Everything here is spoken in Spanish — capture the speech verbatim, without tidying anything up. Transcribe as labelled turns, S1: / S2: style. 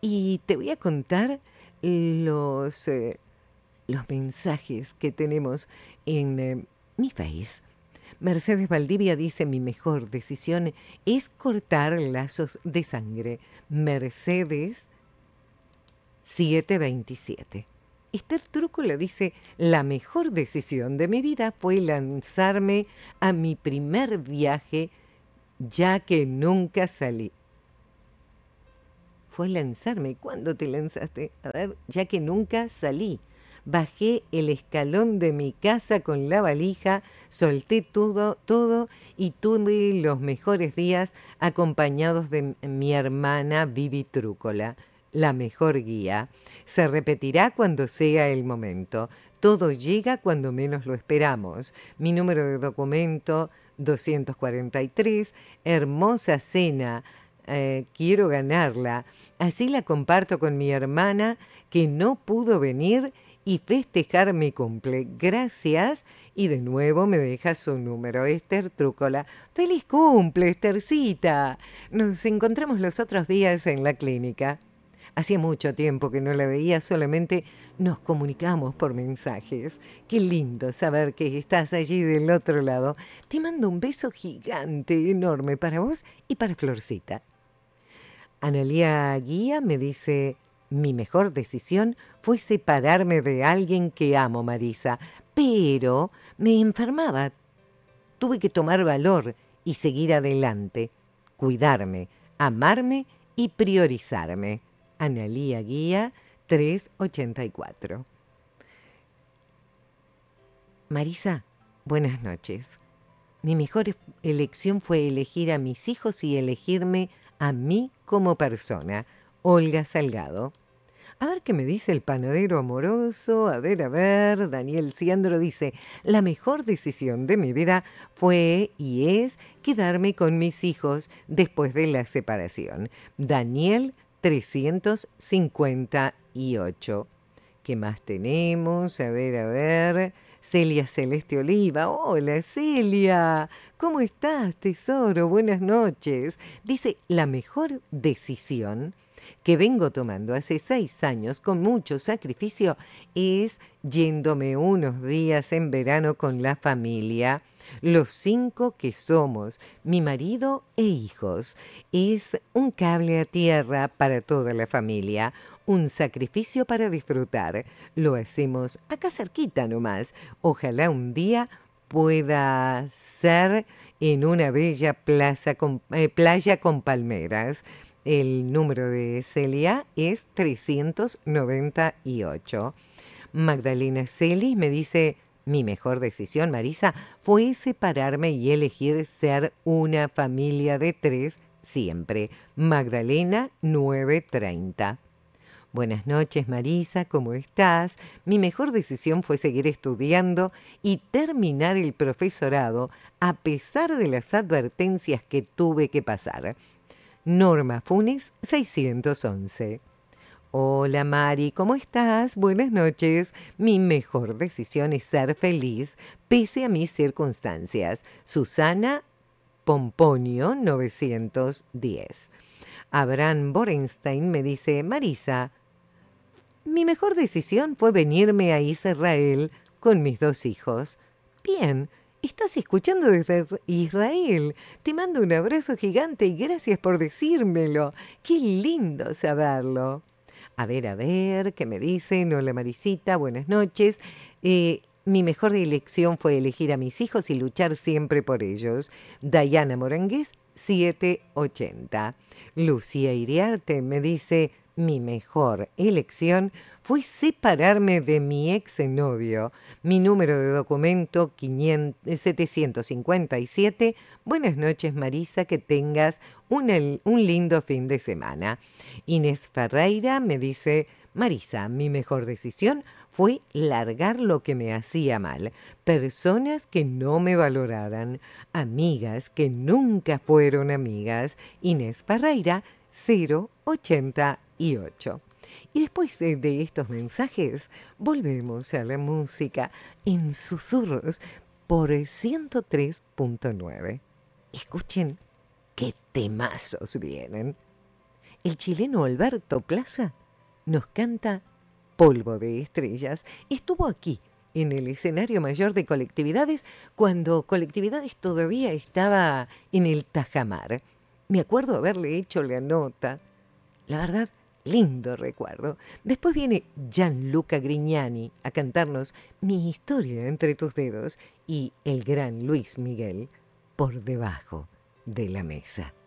S1: y te voy a contar los, eh, los mensajes que tenemos en eh, mi Face. Mercedes Valdivia dice: mi mejor decisión es cortar lazos de sangre. Mercedes setecientos veintisiete. Esther Trúcula dice: la mejor decisión de mi vida fue lanzarme a mi primer viaje, ya que nunca salí. Fue lanzarme. ¿Cuándo te lanzaste? A ver, ya que nunca salí. Bajé el escalón de mi casa con la valija, solté todo, todo y tuve los mejores días acompañados de mi hermana Vivi Trúcola, la mejor guía. Se repetirá cuando sea el momento. Todo llega cuando menos lo esperamos. Mi número de documento doscientos cuarenta y tres, hermosa cena. Eh, quiero ganarla. Así la comparto con mi hermana que no pudo venir y festejar mi cumple. Gracias. Y de nuevo me deja su número, Esther Trúcola. ¡Feliz cumple, Esthercita! Nos encontramos los otros días en la clínica. Hacía mucho tiempo que no la veía, solamente nos comunicamos por mensajes. Qué lindo saber que estás allí del otro lado. Te mando un beso gigante, enorme para vos y para Florcita. Analía Guía me dice: mi mejor decisión fue separarme de alguien que amo, Marisa, pero me enfermaba. Tuve que tomar valor y seguir adelante, cuidarme, amarme y priorizarme. Analía Guía trescientos ochenta y cuatro. Marisa, buenas noches. Mi mejor elección fue elegir a mis hijos y elegirme a mí como persona. Olga Salgado. A ver qué me dice el panadero amoroso. A ver, a ver. Daniel Ciandro dice: la mejor decisión de mi vida fue y es quedarme con mis hijos después de la separación. Daniel trescientos cincuenta y ocho. ¿Qué más tenemos? A ver, a ver. Celia Celeste Oliva. Hola, Celia. ¿Cómo estás, tesoro? Buenas noches. Dice: la mejor decisión que vengo tomando hace seis años con mucho sacrificio es yéndome unos días en verano con la familia, los cinco que somos, mi marido e hijos. Es un cable a tierra para toda la familia, un sacrificio para disfrutar. Lo hacemos acá cerquita nomás. Ojalá un día pueda ser en una bella plaza con, eh, playa con palmeras. El número de Celia es trescientos noventa y ocho. Magdalena Celis me dice: mi mejor decisión, Marisa, fue separarme y elegir ser una familia de tres siempre. Magdalena novecientos treinta. Buenas noches, Marisa, ¿cómo estás? Mi mejor decisión fue seguir estudiando y terminar el profesorado a pesar de las advertencias que tuve que pasar. Norma Funes, seiscientos once. Hola, Mari, ¿cómo estás? Buenas noches. Mi mejor decisión es ser feliz pese a mis circunstancias. Susana Pomponio, novecientos diez. Abraham Borenstein me dice: Marisa, mi mejor decisión fue venirme a Israel con mis dos hijos. Bien, estás escuchando desde Israel. Te mando un abrazo gigante y gracias por decírmelo. Qué lindo saberlo. A ver, a ver, ¿qué me dicen? Hola, Marisita, buenas noches. Eh, mi mejor elección fue elegir a mis hijos y luchar siempre por ellos. Dayana Morangués, setecientos ochenta. Lucía Iriarte me dice: mi mejor elección fue separarme de mi exnovio. Mi número de documento setecientos cincuenta y siete. Buenas noches, Marisa, que tengas una, un lindo fin de semana. Inés Ferreira me dice: Marisa, mi mejor decisión fue largar lo que me hacía mal. Personas que no me valoraran, amigas que nunca fueron amigas. Inés Ferreira, cero ochenta y ocho. Y después de, de estos mensajes, volvemos a la música en susurros por ciento tres punto nueve. Escuchen qué temazos vienen. el chileno Alberto Plaza nos canta Polvo de Estrellas. Estuvo aquí, en el escenario mayor de Colectividades, cuando Colectividades todavía estaba en el Tajamar. Me acuerdo haberle hecho la nota. La verdad, lindo recuerdo. Después viene Gianluca Grignani a cantarnos Mi historia entre tus dedos y el gran Luis Miguel, Por debajo de la mesa.